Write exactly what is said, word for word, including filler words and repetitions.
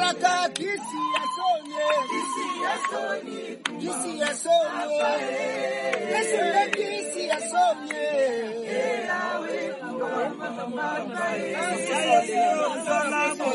Baraka kisi yasonye, kisi yasonye, kisi yasonye, Yesu le kisi yasonye. Elawe kuwa mama mama.